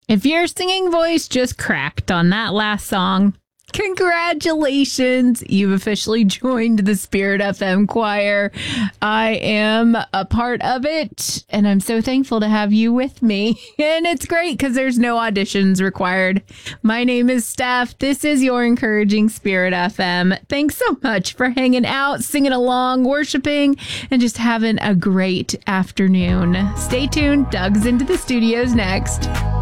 If your singing voice just cracked on that last song, congratulations. You've officially joined the Spirit FM choir. I am a part of it, and I'm so thankful to have you with me. And it's great because there's no auditions required. My name is Steph. This is your Encouraging Spirit FM. Thanks so much for hanging out, singing along, worshiping, and just having a great afternoon. Stay tuned. Doug's into the studios next.